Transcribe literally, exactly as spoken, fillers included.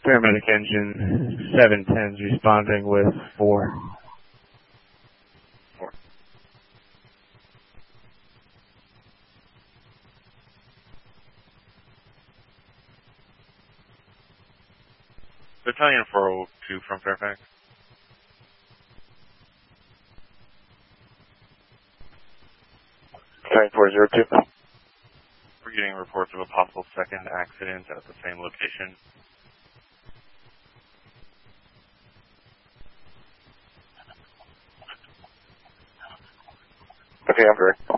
Paramedic engine seven ten is responding with four. Four. Battalion four oh two from Fairfax. Battalion four oh two. We're getting reports of a possible second accident at the same location. Okay, I'm correct.